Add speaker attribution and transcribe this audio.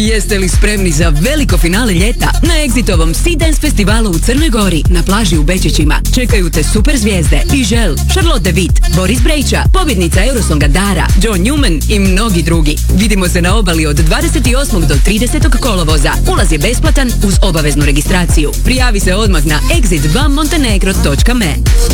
Speaker 1: Jeste li spremni za veliko finale ljeta? Na Exitovom Sea Dance festivalu u Crnoj Gori, na plaži u Bečićima, čekaju te super zvijezde Ižel, Charlotte Witt, Boris Brejča, pobjednica Eurosonga Dara, John Newman i mnogi drugi. Vidimo se na obali od 28. do 30. kolovoza. Ulaz je besplatan uz obaveznu registraciju. Prijavi se odmah na exitvamontenegro.me.